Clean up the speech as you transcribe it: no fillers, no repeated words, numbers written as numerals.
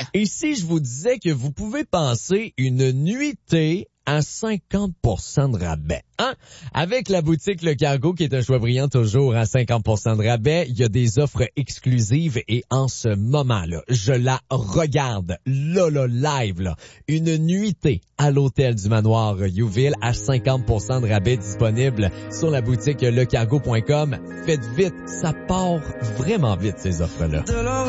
Et si je vous disais que vous pouvez passer une nuitée à 50% de rabais, hein? Avec la boutique Le Cargo, qui est un choix brillant toujours à 50% de rabais, il y a des offres exclusives et en ce moment-là, je la regarde, là, live, là. Une nuitée à l'hôtel du Manoir Youville à 50% de rabais disponible sur la boutique lecargo.com. Faites vite, ça part vraiment vite, ces offres-là.